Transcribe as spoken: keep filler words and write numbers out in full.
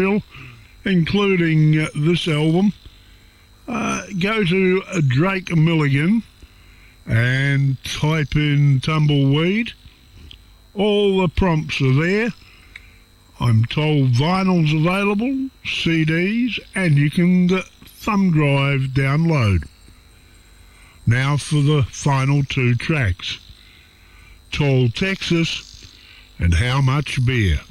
including uh, this album, uh, go to Drake Milligan and type in Tumbleweed. All the prompts are there. I'm told vinyl's available, C Ds, and you can uh, thumb drive download. Now for the final two tracks, Tall Texas and How Much Beer.